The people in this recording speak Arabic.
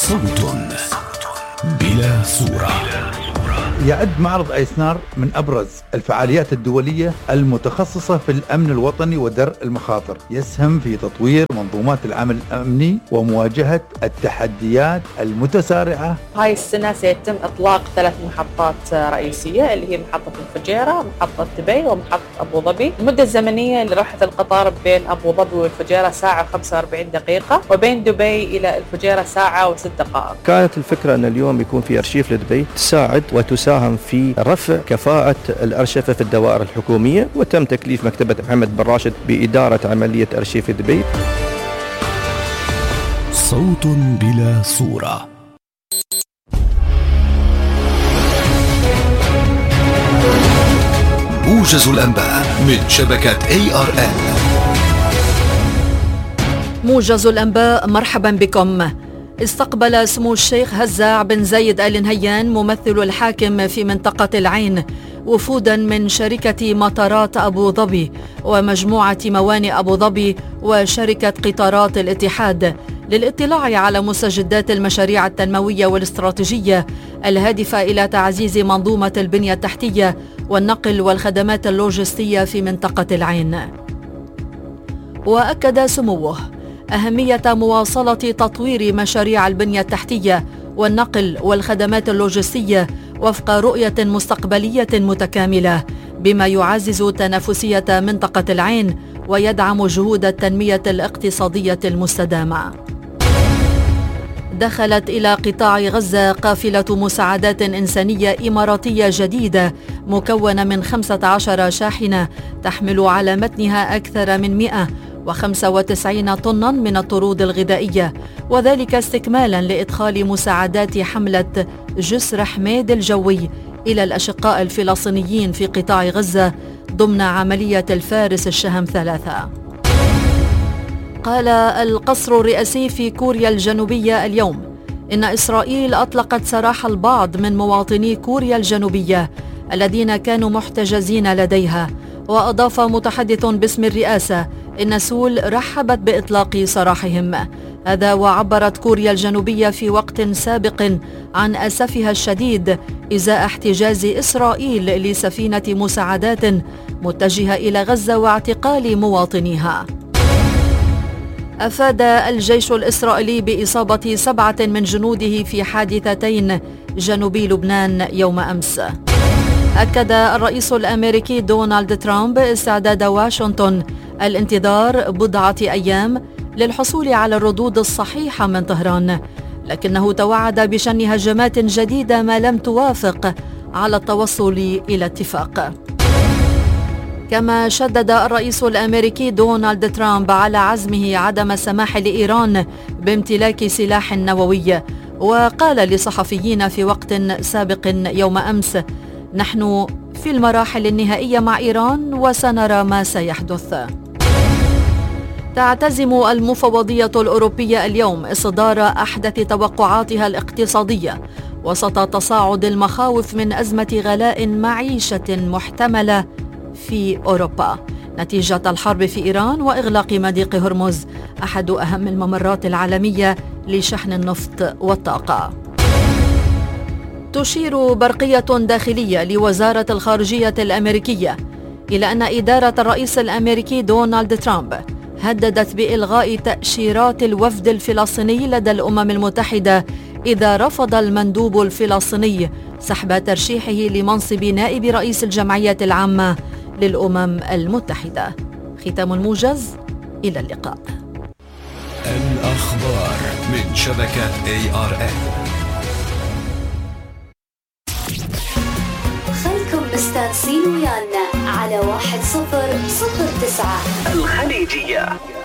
صوت بلا صورة. يعد معرض أيسنار من أبرز الفعاليات الدولية المتخصصة في الأمن الوطني ودرء المخاطر، يسهم في تطوير منظومات العمل الأمني ومواجهة التحديات المتسارعة. هاي السنة سيتم إطلاق 3 محطات رئيسية اللي هي محطة الفجيرة، محطة دبي، ومحطة أبو ظبي. المدة الزمنية لراحة القطار بين أبو ظبي والفجيرة ساعة و45 دقيقة، وبين دبي إلى الفجيرة ساعة و6 دقائق. كانت الفكرة أن اليوم يكون في أرشيف لدبي تساعد وتساهم في رفع كفاءة الأرشفة في الدوائر الحكومية، وتم تكليف مكتبة محمد بن راشد بإدارة عملية أرشيف دبي. صوت بلا صورة. موجز الأنباء من شبكة ARN. موجز الأنباء، مرحبا بكم. استقبل سمو الشيخ هزاع بن زايد آل نهيان ممثل الحاكم في منطقة العين وفودا من شركة مطارات أبو ظبي ومجموعة موانئ أبو ظبي وشركة قطارات الاتحاد للاطلاع على مستجدات المشاريع التنموية والاستراتيجية الهادفة إلى تعزيز منظومة البنية التحتية والنقل والخدمات اللوجستية في منطقة العين. وأكد سموه أهمية مواصلة تطوير مشاريع البنية التحتية والنقل والخدمات اللوجستية وفق رؤية مستقبلية متكاملة، بما يعزز تنافسية منطقة العين ويدعم جهود التنمية الاقتصادية المستدامة. دخلت إلى قطاع غزة قافلة مساعدات إنسانية إماراتية جديدة مكونة من 15 شاحنة تحمل على متنها أكثر من 195 طناً من الطرود الغذائية، وذلك استكمالاً لإدخال مساعدات حملة جسر حميد الجوي إلى الأشقاء الفلسطينيين في قطاع غزة ضمن عملية الفارس الشهم 3. قال القصر الرئاسي في كوريا الجنوبية اليوم إن إسرائيل أطلقت سراح البعض من مواطني كوريا الجنوبية الذين كانوا محتجزين لديها. وأضاف متحدث باسم الرئاسة إن سول رحبت بإطلاق سراحهم. هذا وعبرت كوريا الجنوبية في وقت سابق عن أسفها الشديد إزاء احتجاز إسرائيل لسفينة مساعدات متجهة إلى غزة واعتقال مواطنيها. أفاد الجيش الإسرائيلي بإصابة 7 من جنوده في حادثتين جنوبي لبنان يوم أمس. أكد الرئيس الأمريكي دونالد ترامب استعداد واشنطن الانتظار بضعة أيام للحصول على الردود الصحيحة من طهران، لكنه توعد بشن هجمات جديدة ما لم توافق على التوصل إلى اتفاق. كما شدد الرئيس الأمريكي دونالد ترامب على عزمه عدم السماح لإيران بامتلاك سلاح نووي، وقال لصحفيين في وقت سابق يوم أمس: نحن في المراحل النهائية مع إيران وسنرى ما سيحدث. تعتزم المفوضية الأوروبية اليوم إصدار أحدث توقعاتها الاقتصادية وسط تصاعد المخاوف من أزمة غلاء معيشة محتملة في أوروبا نتيجة الحرب في إيران وإغلاق مضيق هرمز، أحد أهم الممرات العالمية لشحن النفط والطاقة. تشير برقية داخلية لوزارة الخارجية الأمريكية إلى أن إدارة الرئيس الأمريكي دونالد ترامب هددت بإلغاء تأشيرات الوفد الفلسطيني لدى الأمم المتحدة إذا رفض المندوب الفلسطيني سحب ترشيحه لمنصب نائب رئيس الجمعية العامة للأمم المتحدة. ختام الموجز، إلى اللقاء. الأخبار من شبكة ARN. مستانسين ويانا على 1009 الخليجية.